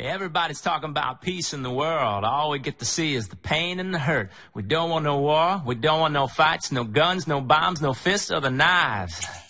Everybody's talking about peace in the world. All we get to see is the pain and the hurt. We don't want no war. We don't want no fights, no guns, no bombs, no fists or the knives.